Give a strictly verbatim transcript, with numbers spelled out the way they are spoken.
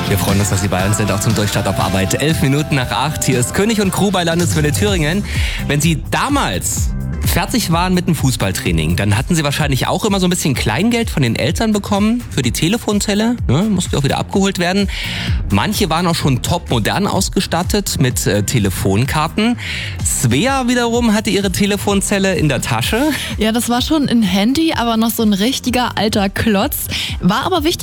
Wir freuen uns, dass Sie bei uns sind, auch zum Durchstart auf Arbeit. Elf Minuten nach acht. Hier ist König und Crew bei Landeswelle Thüringen. Wenn Sie damals fertig waren mit dem Fußballtraining, dann hatten Sie wahrscheinlich auch immer so ein bisschen Kleingeld von den Eltern bekommen für die Telefonzelle. Ne? Musste auch wieder abgeholt werden. Manche waren auch schon top modern ausgestattet mit äh, Telefonkarten. Svea wiederum hatte ihre Telefonzelle in der Tasche. Ja, das war schon ein Handy, aber noch so ein richtiger alter Klotz. War aber wichtig